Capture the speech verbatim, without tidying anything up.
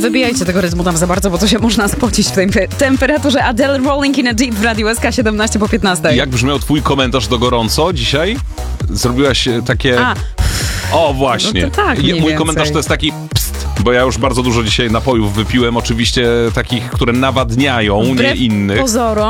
wybijajcie tego rytmu tam za bardzo, bo to się można spocić w tej temperaturze. Adele Rolling in a Deep w Radiu S K siedemnaście po piętnastej. Jak brzmiał twój komentarz do gorąco dzisiaj? Zrobiłaś takie... A. O, właśnie. No to tak, Mój mniej komentarz więcej. to jest taki pst, bo ja już bardzo dużo dzisiaj napojów wypiłem, oczywiście takich, które nawadniają, Wbrew nie innych. pozorom